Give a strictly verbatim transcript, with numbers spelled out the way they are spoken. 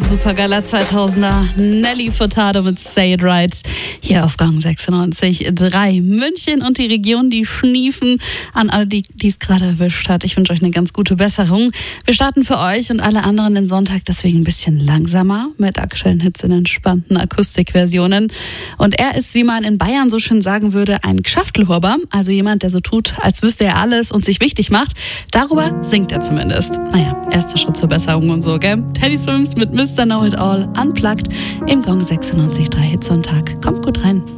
Supergeiler zweitausender. Nelly Furtado mit Say It Right. Hier auf Gang sechsundneunzig Komma drei. München und die Region, die schniefen. An alle, die es gerade erwischt hat. Ich wünsche euch eine ganz gute Besserung. Wir starten für euch und alle anderen den Sonntag deswegen ein bisschen langsamer mit aktuellen Hits in entspannten Akustikversionen. Und er ist, wie man in Bayern so schön sagen würde, ein Gschaftelhuber. Also jemand, der so tut, als wüsste er alles und sich wichtig macht. Darüber singt er zumindest. Naja, erster Schritt zur Besserung und so, gell? Teddy Swims mit Mister Know It All unplugged im Gong sechsundneunzig Komma drei Hitsonntag. Kommt gut rein.